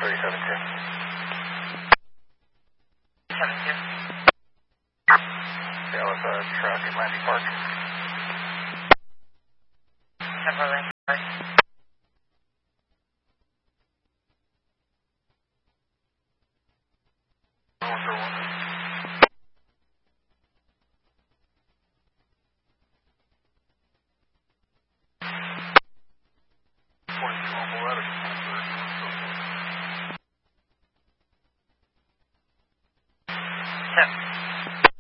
37-2. 7-2. Yeah, let's truck at Landy Park. Chevrolet Park. Yep.